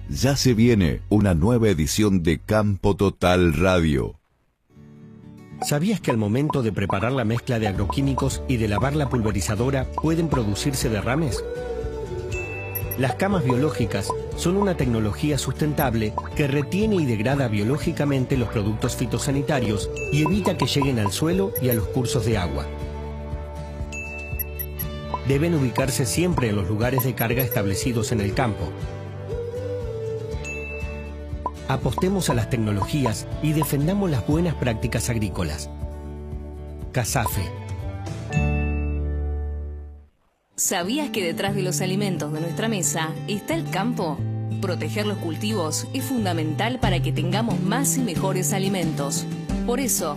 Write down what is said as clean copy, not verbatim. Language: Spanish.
Ya se viene una nueva edición de Campo Total Radio. ¿Sabías que al momento de preparar la mezcla de agroquímicos y de lavar la pulverizadora pueden producirse derrames? Las camas biológicas son una tecnología sustentable que retiene y degrada biológicamente los productos fitosanitarios y evita que lleguen al suelo y a los cursos de agua. Deben ubicarse siempre en los lugares de carga establecidos en el campo. Apostemos a las tecnologías y defendamos las buenas prácticas agrícolas. CASAFE. ¿Sabías que detrás de los alimentos de nuestra mesa está el campo? Proteger los cultivos es fundamental para que tengamos más y mejores alimentos. Por eso,